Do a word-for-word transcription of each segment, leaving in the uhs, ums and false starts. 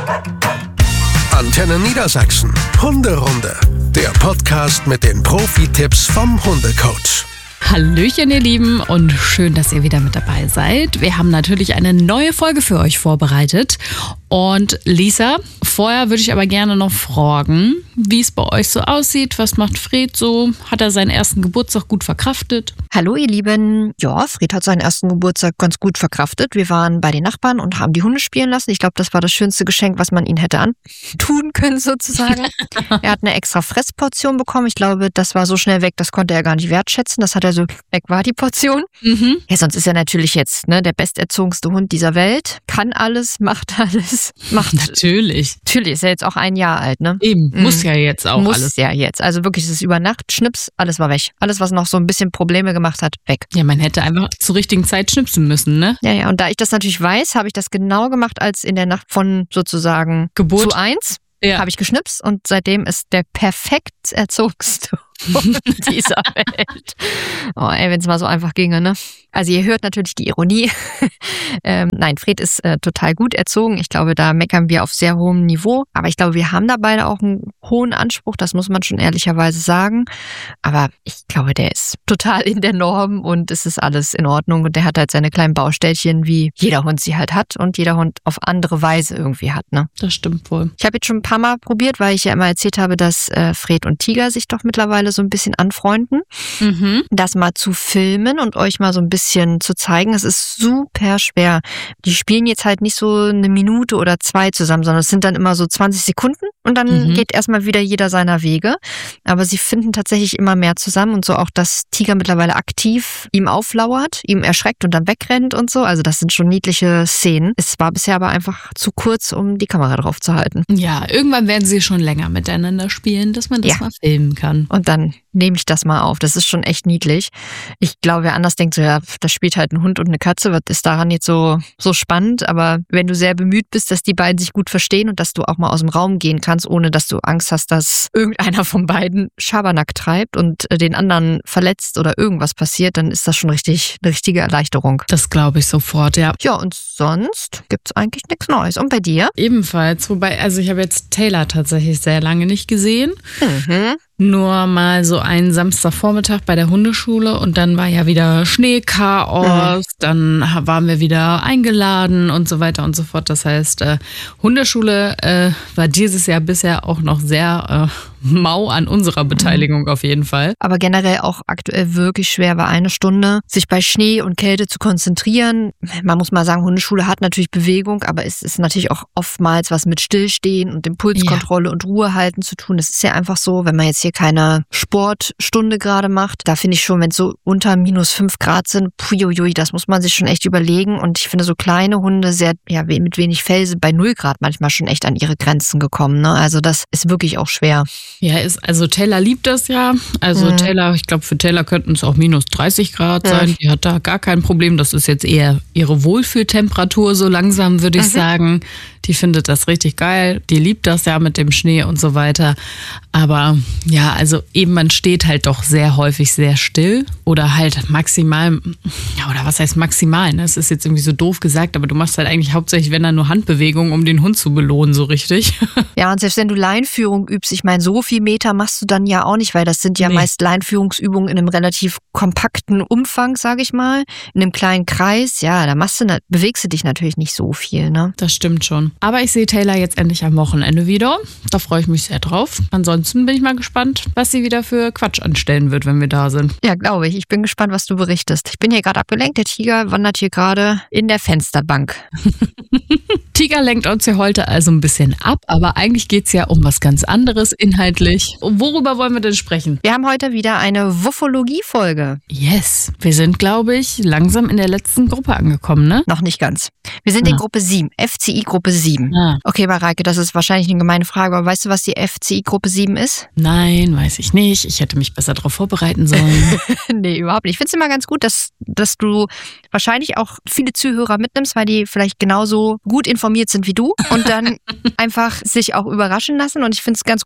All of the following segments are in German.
Antenne Niedersachsen. Hunderunde. Der Podcast mit den Profi-Tipps vom Hundecoach. Hallöchen, ihr Lieben, und schön, dass ihr wieder mit dabei seid. Wir haben natürlich eine neue Folge für euch vorbereitet. Und Lisa, vorher würde ich aber gerne noch fragen, wie es bei euch so aussieht. Was macht Fred so? Hat er seinen ersten Geburtstag gut verkraftet? Hallo ihr Lieben. Ja, Fred hat seinen ersten Geburtstag ganz gut verkraftet. Wir waren bei den Nachbarn und haben die Hunde spielen lassen. Ich glaube, das war das schönste Geschenk, was man ihm hätte antun können sozusagen. Er hat eine extra Fressportion bekommen. Ich glaube, das war so schnell weg, das konnte er gar nicht wertschätzen. Das hat er so, weg war die Portion. Mhm. Ja, sonst ist er natürlich jetzt ne, der besterzogenste Hund dieser Welt. Kann alles, macht alles. Macht Natürlich. Natürlich ist er jetzt auch ein Jahr alt, ne? Eben, mhm. muss ja jetzt auch muss alles. Muss ja jetzt. Also wirklich, es ist über Nacht, Schnips, alles war weg. Alles, was noch so ein bisschen Probleme gemacht hat, weg. Ja, man hätte einfach zur richtigen Zeit schnipsen müssen, ne? Ja, ja, und da ich das natürlich weiß, habe ich das genau gemacht, als in der Nacht von sozusagen Geburt zu eins. Ja. Habe ich geschnipst und seitdem ist der perfekt erzogenste Hund dieser Welt. Oh, ey, wenn es mal so einfach ginge, ne? Also ihr hört natürlich die Ironie. ähm, nein, Fred ist äh, total gut erzogen. Ich glaube, da meckern wir auf sehr hohem Niveau. Aber ich glaube, wir haben da beide auch einen hohen Anspruch. Das muss man schon ehrlicherweise sagen. Aber ich glaube, der ist total in der Norm und es ist alles in Ordnung. Und der hat halt seine kleinen Baustellchen, wie jeder Hund sie halt hat und jeder Hund auf andere Weise irgendwie hat, ne? Das stimmt wohl. Ich habe jetzt schon ein paar Mal probiert, weil ich ja immer erzählt habe, dass äh, Fred und Tiger sich doch mittlerweile so ein bisschen anfreunden. Mhm. Das mal zu filmen und euch mal so ein bisschen zu zeigen. Es ist super schwer. Die spielen jetzt halt nicht so eine Minute oder zwei zusammen, sondern es sind dann immer so zwanzig Sekunden und dann mhm. geht erstmal wieder jeder seiner Wege. Aber sie finden tatsächlich immer mehr zusammen und so auch, dass Tiger mittlerweile aktiv ihm auflauert, ihm erschreckt und dann wegrennt und so. Also das sind schon niedliche Szenen. Es war bisher aber einfach zu kurz, um die Kamera drauf zu halten. Ja, irgendwann werden sie schon länger miteinander spielen, dass man das ja. mal filmen kann. Und dann nehme ich das mal auf. Das ist schon echt niedlich. Ich glaube, wer anders denkt so, ja, da spielt halt ein Hund und eine Katze, was ist daran jetzt so, so spannend? Aber wenn du sehr bemüht bist, dass die beiden sich gut verstehen und dass du auch mal aus dem Raum gehen kannst, ohne dass du Angst hast, dass irgendeiner von beiden Schabernack treibt und den anderen verletzt oder irgendwas passiert, dann ist das schon richtig eine richtige Erleichterung. Das glaube ich sofort, ja. Ja, und sonst gibt's eigentlich nichts Neues. Und bei dir? Ebenfalls, wobei, also ich habe jetzt Taylor tatsächlich sehr lange nicht gesehen. Mhm. Nur mal so einen Samstagvormittag bei der Hundeschule und dann war ja wieder Schneechaos, mhm. dann waren wir wieder eingeladen und so weiter und so fort. Das heißt, äh, Hundeschule äh, war dieses Jahr bisher auch noch sehr äh, mau an unserer Beteiligung mhm. auf jeden Fall. Aber generell auch aktuell wirklich schwer, war eine Stunde, sich bei Schnee und Kälte zu konzentrieren. Man muss mal sagen, Hundeschule hat natürlich Bewegung, aber es ist natürlich auch oftmals was mit Stillstehen und Impulskontrolle ja. und Ruhe halten zu tun. Das ist ja einfach so, wenn man jetzt hier keine Sportstunde gerade macht. Da finde ich schon, wenn es so unter minus fünf Grad sind, puiuiui, das muss man sich schon echt überlegen. Und ich finde so kleine Hunde sehr, ja, mit wenig Fell sind bei null Grad manchmal schon echt an ihre Grenzen gekommen, ne? Also das ist wirklich auch schwer. Ja, ist, also Taylor liebt das ja. Also mhm. Taylor, ich glaube für Taylor könnten es auch minus dreißig Grad sein. Mhm. Die hat da gar kein Problem. Das ist jetzt eher ihre Wohlfühltemperatur so langsam, würde ich mhm. sagen. Die findet das richtig geil. Die liebt das ja mit dem Schnee und so weiter. Aber ja, also eben man steht halt doch sehr häufig sehr still oder halt maximal, ja, oder was heißt maximal, ne? Das ist jetzt irgendwie so doof gesagt, aber du machst halt eigentlich hauptsächlich, wenn dann nur Handbewegungen, um den Hund zu belohnen, so richtig. Ja, und selbst wenn du Leinführung übst, ich meine, so viel Meter machst du dann ja auch nicht, weil das sind ja nee. meist Leinführungsübungen in einem relativ kompakten Umfang, sage ich mal, in einem kleinen Kreis. Ja, da machst du, bewegst du dich natürlich nicht so viel, ne? Das stimmt schon. Aber ich sehe Taylor jetzt endlich am Wochenende wieder. Da freue ich mich sehr drauf. Ansonsten bin ich mal gespannt, was sie wieder für Quatsch anstellen wird, wenn wir da sind. Ja, glaube ich. Ich bin gespannt, was du berichtest. Ich bin hier gerade abgelenkt. Der Tiger wandert hier gerade in der Fensterbank. Tiger lenkt uns ja heute also ein bisschen ab, aber eigentlich geht es ja um was ganz anderes inhaltlich. Worüber wollen wir denn sprechen? Wir haben heute wieder eine Wuffologie-Folge. Yes. Wir sind, glaube ich, langsam in der letzten Gruppe angekommen, ne? Noch nicht ganz. Wir sind ah. in Gruppe sieben. F C I-Gruppe sieben. Ah. Okay, Mareike, das ist wahrscheinlich eine gemeine Frage, aber weißt du, was die F C I-Gruppe sieben ist? Nein, weiß ich nicht. Ich hätte mich besser darauf vorbereiten sollen. Nee, überhaupt nicht. Ich finde es immer ganz gut, dass, dass du wahrscheinlich auch viele Zuhörer mitnimmst, weil die vielleicht genauso gut informiert sind wie du und dann einfach sich auch überraschen lassen. Und ich finde es ganz gut, dass du nicht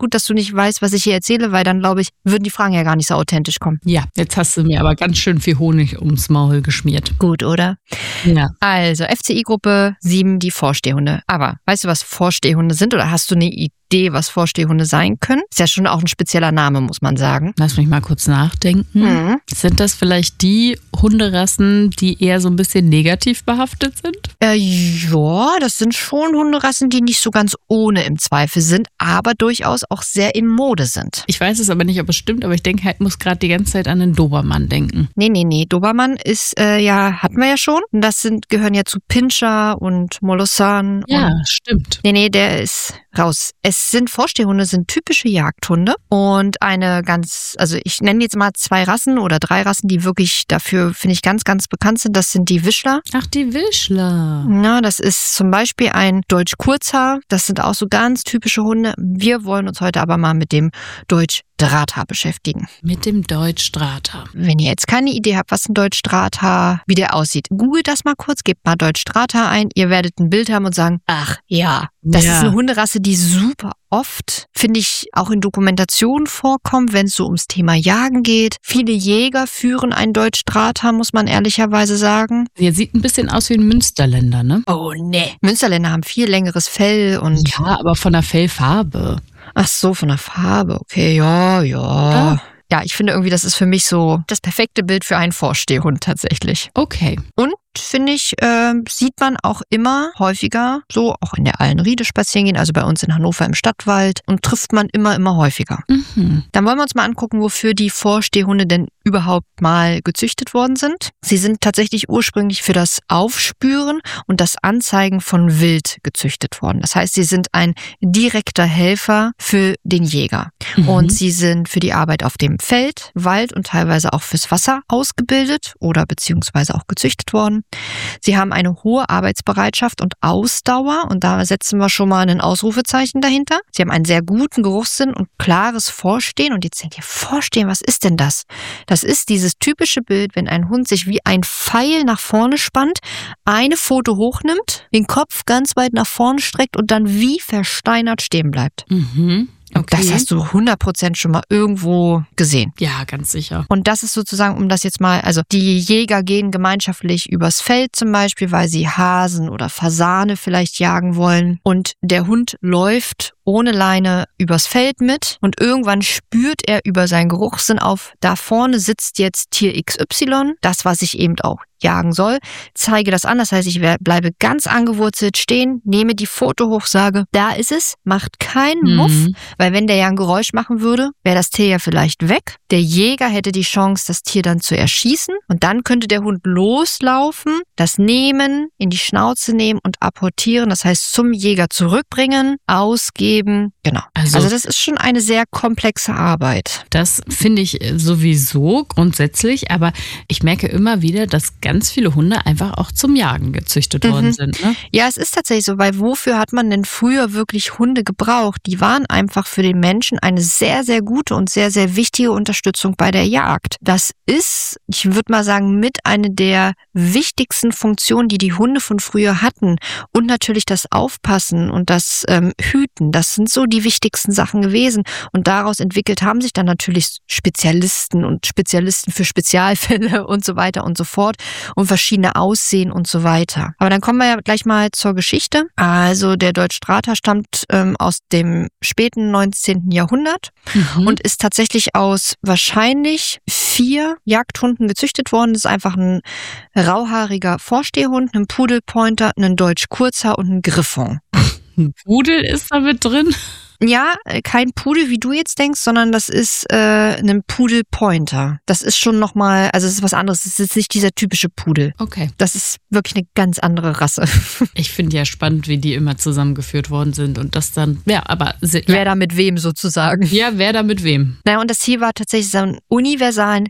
nicht weiß, was ich hier erzähle, weil dann, glaube ich, würden die Fragen ja gar nicht so authentisch kommen. Ja, jetzt hast du mir aber ganz schön viel Honig ums Maul geschmiert. Gut, oder? Ja. Also, F C I-Gruppe sieben, die Vorstehhunde. Aber weißt du, was Vorstehhunde sind oder hast du eine Idee, was Vorstehhunde sein können? Ist ja schon auch ein spezieller Name, muss man sagen. Lass mich mal kurz nachdenken. Mhm. Sind das vielleicht die Hunderassen, die eher so ein bisschen negativ behaftet sind? Äh, ja, das sind schon Hunderassen, die nicht so ganz ohne im Zweifel sind, aber durchaus auch sehr in Mode sind. Ich weiß es aber nicht, ob es stimmt, aber ich denke halt, muss gerade die ganze Zeit an den Dobermann denken. Nee, nee, nee. Dobermann ist, äh, ja, hatten wir ja schon. Das sind, gehören ja zu Pinscher und Molossan. Ja, und stimmt. Nee, nee, der ist raus. Es sind Vorstehhunde, sind typische Jagdhunde und eine ganz, also ich nenne jetzt mal zwei Rassen oder drei Rassen, die wirklich dafür, finde ich, ganz, ganz bekannt sind. Das sind die Wischler. Ach, die Wischler. Na, das ist zum Beispiel ein Deutsch Kurzhaar. Das sind auch so ganz typische Hunde. Wir wollen uns heute aber mal mit dem Deutsch Drahthaar beschäftigen. Mit dem Deutsch Drahthaar. Wenn ihr jetzt keine Idee habt, was ein Deutsch Drahthaar, wie der aussieht, googelt das mal kurz, gebt mal Deutsch Drahthaar ein. Ihr werdet ein Bild haben und sagen, ach ja, das Ja. ist eine Hunderasse, die super oft, finde ich, auch in Dokumentationen vorkommt, wenn es so ums Thema Jagen geht. Viele Jäger führen ein Deutsch Drahthaar, muss man ehrlicherweise sagen. Der sieht ein bisschen aus wie ein Münsterländer, ne? Oh nee. Münsterländer haben viel längeres Fell und... Ja, aber von der Fellfarbe. Ach so, von der Farbe. Okay, ja, ja. Ja. Ja, ich finde irgendwie, das ist für mich so das perfekte Bild für einen Vorstehhund tatsächlich. Okay. Und finde ich, äh, sieht man auch immer häufiger, so auch in der Allenriede spazieren gehen, also bei uns in Hannover im Stadtwald, und trifft man immer, immer häufiger. Mhm. Dann wollen wir uns mal angucken, wofür die Vorstehhunde denn überhaupt mal gezüchtet worden sind. Sie sind tatsächlich ursprünglich für das Aufspüren und das Anzeigen von Wild gezüchtet worden. Das heißt, sie sind ein direkter Helfer für den Jäger. Mhm. Und sie sind für die Arbeit auf dem Feld, Wald und teilweise auch fürs Wasser ausgebildet oder beziehungsweise auch gezüchtet worden. Sie haben eine hohe Arbeitsbereitschaft und Ausdauer und da setzen wir schon mal ein Ausrufezeichen dahinter. Sie haben einen sehr guten Geruchssinn und klares Vorstehen. Und jetzt denkt ihr, Vorstehen, was ist denn das? Das ist dieses typische Bild, wenn ein Hund sich wie ein Pfeil nach vorne spannt, eine Pfote hochnimmt, den Kopf ganz weit nach vorne streckt und dann wie versteinert stehen bleibt. Mhm. Okay. Das hast du hundert Prozent schon mal irgendwo gesehen. Ja, ganz sicher. Und das ist sozusagen, um das jetzt mal, also die Jäger gehen gemeinschaftlich übers Feld zum Beispiel, weil sie Hasen oder Fasane vielleicht jagen wollen. Und der Hund läuft ohne Leine übers Feld mit und irgendwann spürt er über seinen Geruchssinn auf, da vorne sitzt jetzt Tier X Y, das, was ich eben auch jagen soll, zeige das an. Das heißt, ich bleibe ganz angewurzelt stehen, nehme die Foto hoch, sage, da ist es, macht keinen Mhm. Muff, weil wenn der ja ein Geräusch machen würde, wäre das Tier ja vielleicht weg. Der Jäger hätte die Chance, das Tier dann zu erschießen und dann könnte der Hund loslaufen, das nehmen, in die Schnauze nehmen und apportieren, das heißt zum Jäger zurückbringen, ausgeben, genau. Also- Also, das ist schon eine sehr komplexe Arbeit. Das finde ich sowieso grundsätzlich, aber ich merke immer wieder, dass ganz viele Hunde einfach auch zum Jagen gezüchtet Mhm. worden sind. Ne? Ja, es ist tatsächlich so, weil wofür hat man denn früher wirklich Hunde gebraucht? Die waren einfach für den Menschen eine sehr, sehr gute und sehr, sehr wichtige Unterstützung bei der Jagd. Das ist, ich würde mal sagen, mit eine der wichtigsten Funktionen, die die Hunde von früher hatten. Und natürlich das Aufpassen und das ähm, Hüten, das sind so die wichtigsten Sachen gewesen. Und daraus entwickelt haben sich dann natürlich Spezialisten und Spezialisten für Spezialfälle und so weiter und so fort und verschiedene Aussehen und so weiter. Aber dann kommen wir ja gleich mal zur Geschichte. Also der Deutsch Drahthaar stammt ähm, aus dem späten neunzehnten Jahrhundert Mhm. und ist tatsächlich aus wahrscheinlich vier Jagdhunden gezüchtet worden. Das ist einfach ein rauhaariger Vorstehhund, ein Pudelpointer, ein Deutsch Kurzhaar und ein Griffon. Ein Pudel ist da mit drin. Ja, kein Pudel, wie du jetzt denkst, sondern das ist äh, ein Pudelpointer. Das ist schon nochmal, also es ist was anderes. Es ist nicht dieser typische Pudel. Okay. Das ist wirklich eine ganz andere Rasse. Ich finde ja spannend, wie die immer zusammengeführt worden sind und das dann, ja, aber se- Wer da mit wem sozusagen. ja, wer da mit wem? Naja, und das Ziel war tatsächlich so einen universalen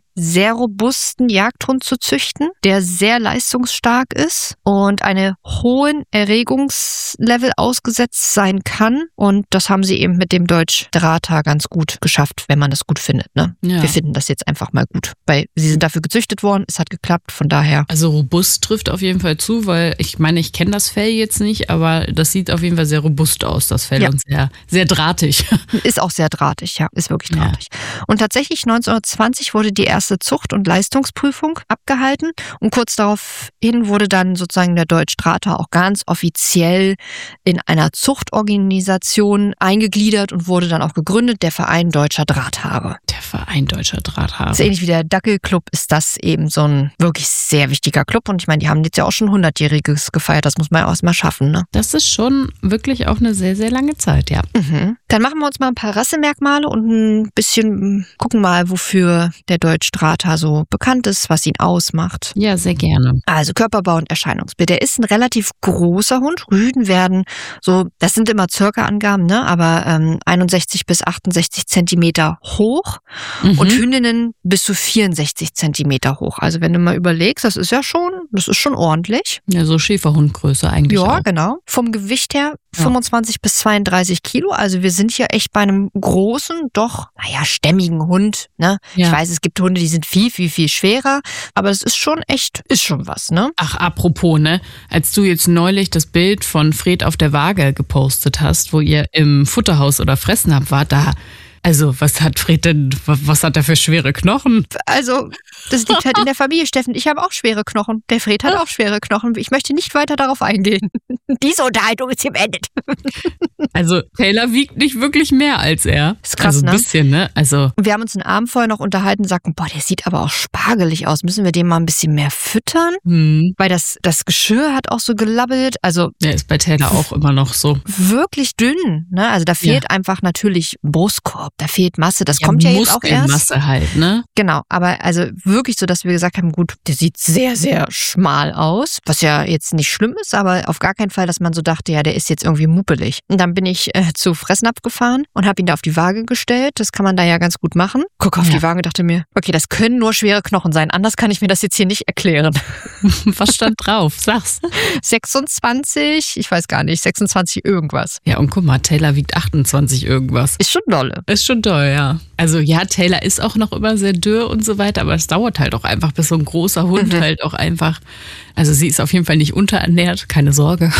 sehr robusten Jagdhund zu züchten, der sehr leistungsstark ist und einen hohen Erregungslevel ausgesetzt sein kann. Und das haben sie eben mit dem Deutsch-Drahter ganz gut geschafft, wenn man das gut findet. Ne? Ja. Wir finden das jetzt einfach mal gut, weil sie sind dafür gezüchtet worden, es hat geklappt, von daher. Also robust trifft auf jeden Fall zu, weil ich meine, ich kenne das Fell jetzt nicht, aber das sieht auf jeden Fall sehr robust aus, das Fell, ja. Und sehr, sehr drahtig. Ist auch sehr drahtig, ja, ist wirklich drahtig. Ja. Und tatsächlich neunzehnhundertzwanzig wurde die erste Zucht- und Leistungsprüfung abgehalten und kurz daraufhin wurde dann sozusagen der Deutsch-Drahter auch ganz offiziell in einer Zuchtorganisation eingegliedert und wurde dann auch gegründet, der Verein Deutscher Drahthare. Der Verein Deutscher Drahthare. So ähnlich wie der Dackelclub ist das eben so ein wirklich sehr wichtiger Club und ich meine, die haben jetzt ja auch schon hundertjähriges gefeiert, das muss man ja auch erstmal schaffen, ne? Das ist schon wirklich auch eine sehr, sehr lange Zeit, ja. Mhm. Dann machen wir uns mal ein paar Rassemerkmale und ein bisschen gucken mal, wofür der Deutsch-Drahter so bekannt ist, was ihn ausmacht. Ja, sehr gerne. Also Körperbau und Erscheinungsbild. Er ist ein relativ großer Hund. Rüden werden so, das sind immer circa Angaben, ne? Aber ähm, einundsechzig bis achtundsechzig Zentimeter hoch mhm. und Hündinnen bis zu vierundsechzig Zentimeter hoch. Also wenn du mal überlegst, das ist ja schon, das ist schon ordentlich. Ja, so Schäferhundgröße eigentlich. Ja, auch. Genau. Vom Gewicht her fünfundzwanzig ja. bis zweiunddreißig Kilo. Also wir sind hier echt bei einem großen, doch, naja, stämmigen Hund. Ne? Ja. Ich weiß, es gibt Hunde, die sind viel, viel, viel schwerer. Aber es ist schon echt, ist schon was, ne? Ach, apropos, ne? Als du jetzt neulich das Bild von Fred auf der Waage gepostet hast, wo ihr im Futterhaus oder Fressen habt, war da... Also, was hat Fred denn, was hat er für schwere Knochen? Also, das liegt halt in der Familie, Steffen. Ich habe auch schwere Knochen. Der Fred hat auch schwere Knochen. Ich möchte nicht weiter darauf eingehen. Diese Unterhaltung ist hier beendet. Also, Taylor wiegt nicht wirklich mehr als er. Das ist krass, also ein ne? bisschen, ne? Also. Wir haben uns einen Abend vorher noch unterhalten und sagten, boah, der sieht aber auch spargelig aus. Müssen wir den mal ein bisschen mehr füttern? Hm. Weil das, das Geschirr hat auch so gelabbelt. Also. Der ist bei Taylor auch immer noch so. Wirklich dünn, ne? Also, da fehlt ja. einfach natürlich Brustkorb. Da fehlt Masse, das ja, kommt ja jetzt auch erst. Masse halt, ne? Genau, aber also wirklich so, dass wir gesagt haben, gut, der sieht sehr, sehr schmal aus, was ja jetzt nicht schlimm ist, aber auf gar keinen Fall, dass man so dachte, ja, der ist jetzt irgendwie muppelig. Und dann bin ich äh, zu Fressnapf gefahren und habe ihn da auf die Waage gestellt. Das kann man da ja ganz gut machen. Guck auf ja. die Waage und dachte mir, okay, das können nur schwere Knochen sein. Anders kann ich mir das jetzt hier nicht erklären. Was stand drauf? Sag's. sechsundzwanzig, ich weiß gar nicht, sechsundzwanzig irgendwas. Ja, und guck mal, Taylor wiegt achtundzwanzig irgendwas. Ist schon dolle. Ist schon toll, ja. Also ja, Taylor ist auch noch immer sehr dürr und so weiter, aber es dauert halt auch einfach, bis so ein großer Hund mhm. halt auch einfach, also sie ist auf jeden Fall nicht unterernährt, keine Sorge.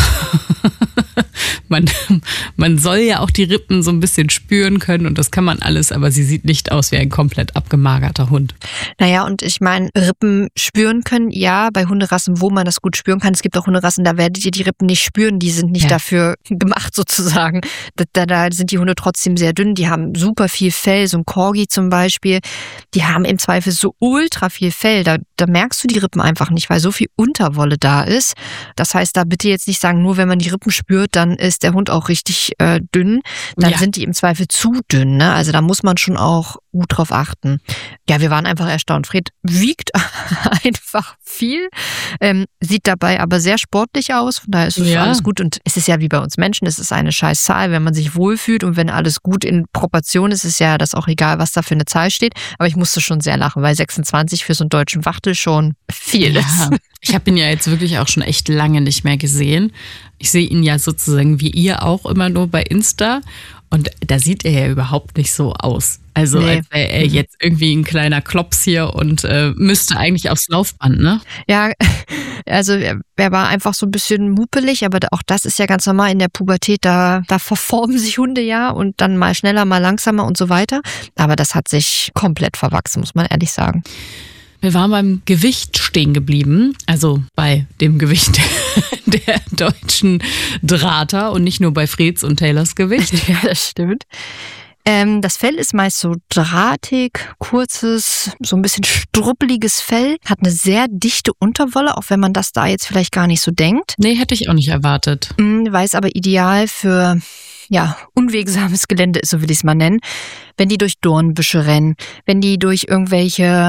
man, man soll ja auch die Rippen so ein bisschen spüren können und das kann man alles, aber sie sieht nicht aus wie ein komplett abgemagerter Hund. Naja, und ich meine, Rippen spüren können, ja, bei Hunderassen, wo man das gut spüren kann. Es gibt auch Hunderassen, da werdet ihr die Rippen nicht spüren, die sind nicht ja. dafür gemacht sozusagen. Da, da, da sind die Hunde trotzdem sehr dünn, die haben super viel Fell, so ein Corgi zum Beispiel, die haben im Zweifel so ultra viel Fell, da, da merkst du die Rippen einfach nicht, weil so viel Unterwolle da ist. Das heißt, da bitte jetzt nicht sagen, nur wenn man die Rippen spürt, dann ist der Hund auch richtig äh, dünn, dann ja. sind die im Zweifel zu dünn, ne? Also da muss man schon auch gut drauf achten. Ja, wir waren einfach erstaunt. Fred wiegt einfach viel, ähm, sieht dabei aber sehr sportlich aus, von daher ist es ja. alles gut und es ist ja wie bei uns Menschen, es ist eine scheiß Zahl, wenn man sich wohlfühlt und wenn alles gut in Proportion ist, ist ja das auch egal, was da für eine Zahl steht, aber ich musste schon sehr lachen, weil sechsundzwanzig für so einen deutschen Wachtel schon viel ja. ist. Ich habe ihn ja jetzt wirklich auch schon echt lange nicht mehr gesehen. Ich sehe ihn ja sozusagen wie ihr auch immer nur bei Insta und da sieht er ja überhaupt nicht so aus. Also nee. als wäre er jetzt irgendwie ein kleiner Klops hier und äh, müsste eigentlich aufs Laufband, ne? Ja, also er, er war einfach so ein bisschen mupelig, aber auch das ist ja ganz normal in der Pubertät, da, da verformen sich Hunde ja und dann mal schneller, mal langsamer und so weiter. Aber das hat sich komplett verwachsen, muss man ehrlich sagen. Wir waren beim Gewicht stehen geblieben, also bei dem Gewicht der deutschen Drahter und nicht nur bei Freds und Taylors Gewicht. Ja, das stimmt. Ähm, das Fell ist meist so drahtig, kurzes, so ein bisschen struppeliges Fell, hat eine sehr dichte Unterwolle, auch wenn man das da jetzt vielleicht gar nicht so denkt. Nee, hätte ich auch nicht erwartet. Weil es aber ideal für ja, unwegsames Gelände ist, so will ich es mal nennen. Wenn die durch Dornbüsche rennen, wenn die durch irgendwelche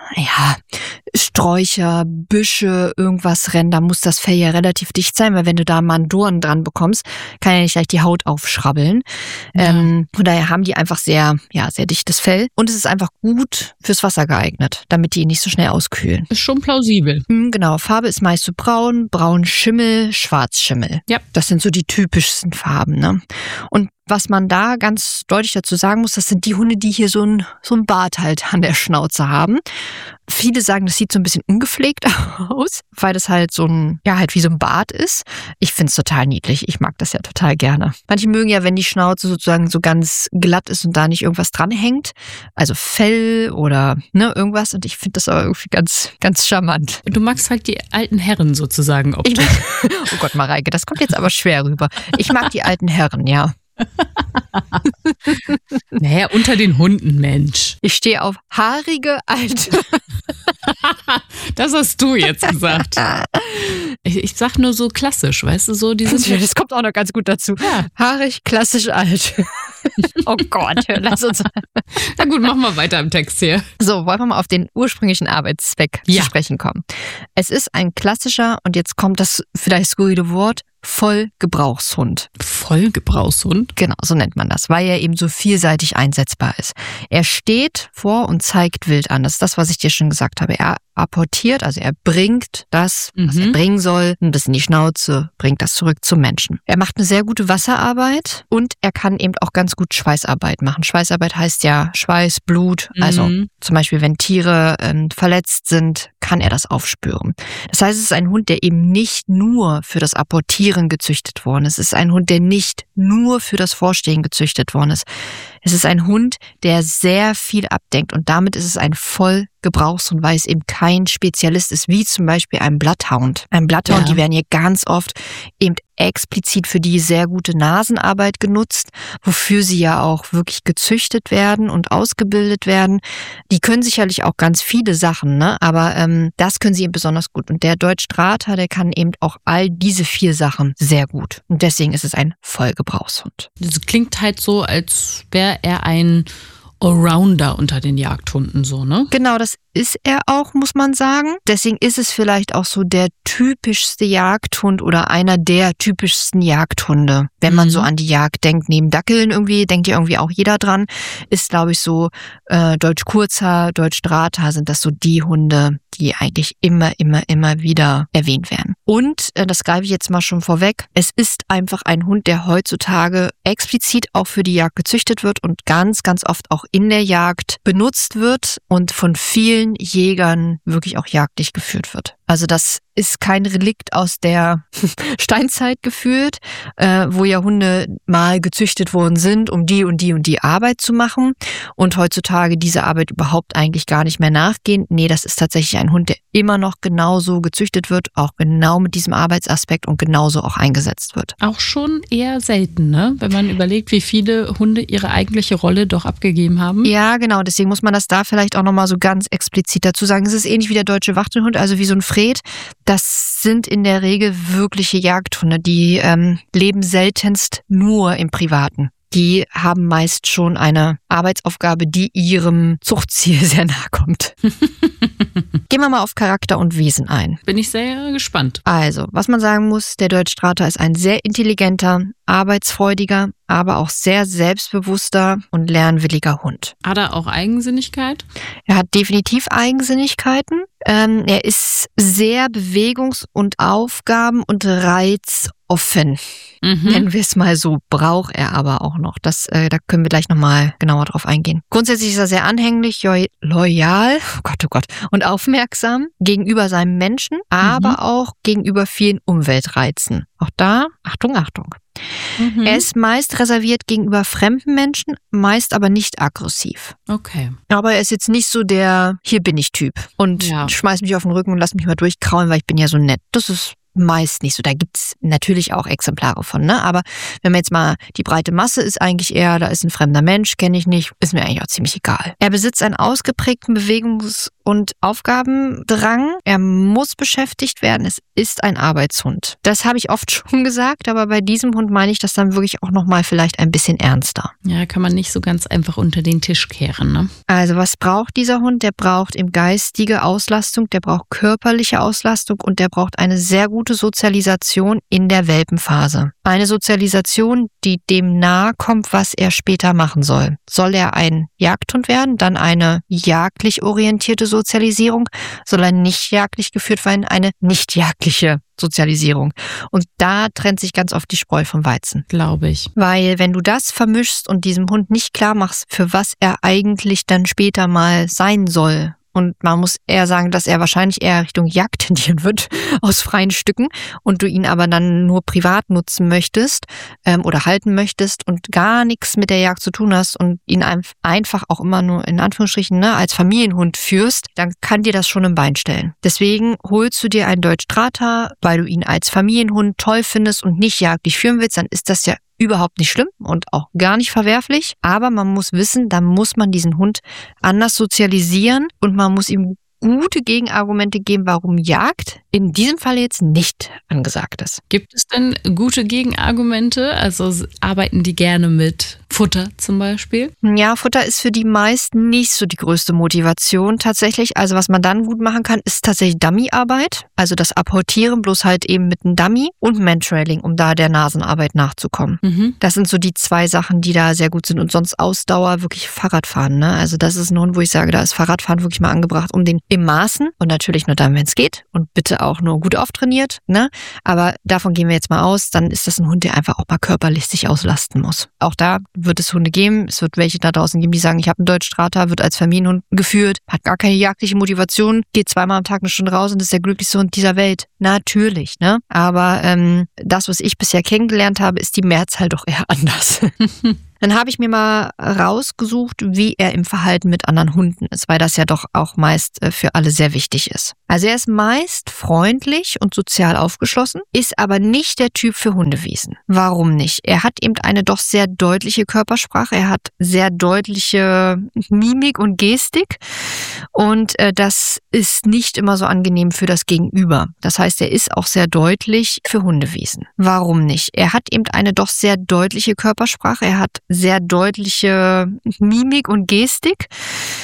ja, Sträucher, Büsche, irgendwas rennen, da muss das Fell ja relativ dicht sein, weil wenn du da mal einen Dorn dran bekommst, kann ja nicht gleich die Haut aufschrabbeln. Ja. Ähm, von daher haben die einfach sehr, ja, sehr dichtes Fell und es ist einfach gut fürs Wasser geeignet, damit die nicht so schnell auskühlen. Ist schon plausibel. Mhm, genau, Farbe ist meist so braun, braun Schimmel, schwarz Schimmel. Ja. Das sind so die typischsten Farben, ne? Und was man da ganz deutlich dazu sagen muss, das sind die Hunde, die hier so ein, so ein Bart halt an der Schnauze haben. Viele sagen, das sieht so ein bisschen ungepflegt aus, weil das halt so ein, ja, halt wie so ein Bart ist. Ich find's total niedlich. Ich mag das ja total gerne. Manche mögen ja, wenn die Schnauze sozusagen so ganz glatt ist und da nicht irgendwas dranhängt. Also Fell oder ne, irgendwas. Und ich finde das aber irgendwie ganz, ganz charmant. Du magst halt die alten Herren sozusagen optisch. Oh Gott, Mareike, das kommt jetzt aber schwer rüber. Ich mag die alten Herren, ja. Naja, unter den Hunden, Mensch. Ich stehe auf haarige alte. Das hast du jetzt gesagt. Ich, ich sag nur so klassisch, weißt du, so dieses. Das kommt auch noch ganz gut dazu. Ja. Haarig, klassisch alt. Oh Gott, lass uns. Na gut, machen wir weiter im Text hier. So, wollen wir mal auf den ursprünglichen Arbeitszweck ja. zu sprechen kommen. Es ist ein klassischer, und jetzt kommt das vielleicht skurrile Wort, Vollgebrauchshund. Vollgebrauchshund? Genau, so nennt man das, weil er eben so vielseitig einsetzbar ist. Er steht vor und zeigt wild an. Das ist das, was ich dir schon gesagt habe. Er apportiert, also er bringt das, was mhm. er bringen soll, nimmt das in die Schnauze, bringt das zurück zum Menschen. Er macht eine sehr gute Wasserarbeit und er kann eben auch ganz gut Schweißarbeit machen. Schweißarbeit heißt ja Schweiß, Blut, mhm. also zum Beispiel, wenn Tiere ähm, verletzt sind, kann er das aufspüren. Das heißt, es ist ein Hund, der eben nicht nur für das Apportieren gezüchtet worden ist. Es ist ein Hund, der nicht nur für das Vorstehen gezüchtet worden ist. Es ist ein Hund, der sehr viel abdenkt und damit ist es ein Vollgebrauchshund, weil es eben kein Spezialist ist, wie zum Beispiel ein Bloodhound. Ein Bloodhound, ja. die werden hier ganz oft eben explizit für die sehr gute Nasenarbeit genutzt, wofür sie ja auch wirklich gezüchtet werden und ausgebildet werden. Die können sicherlich auch ganz viele Sachen, ne? Aber ähm, das können sie eben besonders gut. Und der Deutsch Strata, der kann eben auch all diese vier Sachen sehr gut. Und deswegen ist es ein Vollgebrauchshund. Das klingt halt so, als wäre er ein Allrounder unter den Jagdhunden, so, ne? Genau, das ist er auch, muss man sagen. Deswegen ist es vielleicht auch so der typischste Jagdhund oder einer der typischsten Jagdhunde. Wenn man mhm. so an die Jagd denkt, neben Dackeln irgendwie, denkt ja irgendwie auch jeder dran, ist, glaube ich, so äh, Deutsch Kurzhaar, Deutsch Drahthaar sind das so die Hunde, die eigentlich immer, immer, immer wieder erwähnt werden. Und, äh, das greife ich jetzt mal schon vorweg, es ist einfach ein Hund, der heutzutage explizit auch für die Jagd gezüchtet wird und ganz, ganz oft auch in der Jagd benutzt wird und von vielen Jägern wirklich auch jagdlich geführt wird. Also das ist kein Relikt aus der Steinzeit gefühlt, äh, wo ja Hunde mal gezüchtet worden sind, um die und die und die Arbeit zu machen und heutzutage diese Arbeit überhaupt eigentlich gar nicht mehr nachgehen. Nee, das ist tatsächlich ein Hund, der immer noch genauso gezüchtet wird, auch genau mit diesem Arbeitsaspekt und genauso auch eingesetzt wird. Auch schon eher selten, ne? Wenn man überlegt, wie viele Hunde ihre eigentliche Rolle doch abgegeben haben. Ja, genau. Deswegen muss man das da vielleicht auch nochmal so ganz explizit dazu sagen. Es ist ähnlich wie der deutsche Wachtelhund, also wie so ein Fred. Das sind in der Regel wirkliche Jagdhunde. Die ähm, leben seltenst nur im Privaten. Die haben meist schon eine Arbeitsaufgabe, die ihrem Zuchtziel sehr nahe kommt. Gehen wir mal auf Charakter und Wesen ein. Bin ich sehr gespannt. Also, was man sagen muss, der Deutsch Strata ist ein sehr intelligenter, arbeitsfreudiger, aber auch sehr selbstbewusster und lernwilliger Hund. Hat er auch Eigensinnigkeit? Er hat definitiv Eigensinnigkeiten. Ähm, er ist sehr bewegungs- und aufgaben- und reizoffen. Mhm. Nennen wir es mal so. Braucht er aber auch noch. Das, äh, da können wir gleich nochmal genauer drauf eingehen. Grundsätzlich ist er sehr anhänglich, jo- loyal, oh Gott, oh Gott, und aufmerksam gegenüber seinem Menschen, aber mhm. auch gegenüber vielen Umweltreizen. Auch da, Achtung, Achtung. Mhm. Er ist meist reserviert gegenüber fremden Menschen, meist aber nicht aggressiv. Okay. Aber er ist jetzt nicht so der Hier-bin-ich-Typ und ja. schmeiß mich auf den Rücken und lass mich mal durchkraulen, weil ich bin ja so nett. Das ist meist nicht so. Da gibt's natürlich auch Exemplare von, ne? Aber wenn man jetzt mal die breite Masse ist eigentlich eher, da ist ein fremder Mensch, kenne ich nicht, ist mir eigentlich auch ziemlich egal. Er besitzt einen ausgeprägten Bewegungs- und Aufgabendrang. Er muss beschäftigt werden. Es ist ein Arbeitshund. Das habe ich oft schon gesagt, aber bei diesem Hund meine ich das dann wirklich auch nochmal vielleicht ein bisschen ernster. Ja, kann man nicht so ganz einfach unter den Tisch kehren, ne? Also was braucht dieser Hund? Der braucht eben geistige Auslastung, der braucht körperliche Auslastung und der braucht eine sehr gute Sozialisation in der Welpenphase. Eine Sozialisation, die dem nahe kommt, was er später machen soll. Soll er ein Jagdhund werden, dann eine jagdlich orientierte Sozialisierung. Soll er nicht jagdlich geführt werden, eine nicht jagdliche Sozialisierung. Und da trennt sich ganz oft die Spreu vom Weizen. Glaube ich. Weil wenn du das vermischst und diesem Hund nicht klar machst, für was er eigentlich dann später mal sein soll, und man muss eher sagen, dass er wahrscheinlich eher Richtung Jagd tendieren wird, aus freien Stücken, und du ihn aber dann nur privat nutzen möchtest ähm, oder halten möchtest und gar nichts mit der Jagd zu tun hast und ihn einfach auch immer nur in Anführungsstrichen ne, als Familienhund führst, dann kann dir das schon im Bein stellen. Deswegen holst du dir einen Deutsch Strata, weil du ihn als Familienhund toll findest und nicht jagdlich führen willst, dann ist das ja überhaupt nicht schlimm und auch gar nicht verwerflich. Aber man muss wissen, da muss man diesen Hund anders sozialisieren und man muss ihm gute Gegenargumente geben, warum Jagd in diesem Fall jetzt nicht angesagt ist. Gibt es denn gute Gegenargumente? Also arbeiten die gerne mit Futter zum Beispiel? Ja, Futter ist für die meisten nicht so die größte Motivation tatsächlich. Also was man dann gut machen kann, ist tatsächlich Dummy-Arbeit. Also das Apportieren, bloß halt eben mit einem Dummy und Mantrailing, um da der Nasenarbeit nachzukommen. Mhm. Das sind so die zwei Sachen, die da sehr gut sind. Und sonst Ausdauer, wirklich Fahrradfahren. Ne? Also das ist ein Hund, wo ich sage, da ist Fahrradfahren wirklich mal angebracht, um den im Maßen und natürlich nur dann, wenn es geht und bitte auch nur gut auftrainiert. Ne? Aber davon gehen wir jetzt mal aus, dann ist das ein Hund, der einfach auch mal körperlich sich auslasten muss. Auch da wird es Hunde geben. Es wird welche da draußen geben, die sagen, ich habe einen Deutsch Strata, wird als Familienhund geführt, hat gar keine jagdliche Motivation, geht zweimal am Tag eine Stunde raus und ist der glücklichste Hund dieser Welt. Natürlich, ne? Aber ähm, das, was ich bisher kennengelernt habe, ist die Mehrzahl doch eher anders. Dann habe ich mir mal rausgesucht, wie er im Verhalten mit anderen Hunden ist, weil das ja doch auch meist für alle sehr wichtig ist. Also er ist meist freundlich und sozial aufgeschlossen, ist aber nicht der Typ für Hundewesen. Warum nicht? Er hat eben eine doch sehr deutliche Körpersprache, er hat sehr deutliche Mimik und Gestik und äh, das ist nicht immer so angenehm für das Gegenüber. Das heißt, er ist auch sehr deutlich für Hundewesen. Warum nicht? Er hat eben eine doch sehr deutliche Körpersprache, er hat sehr deutliche Mimik und Gestik